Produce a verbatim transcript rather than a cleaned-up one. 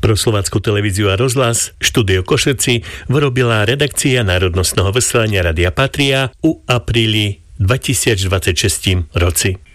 Pro Slovácku televíziu a rozhlas štúdio Košeci vyrobila redakcia národnostného vysielania Rádia Patria u apríli dvetisícdvadsaťšesť roci.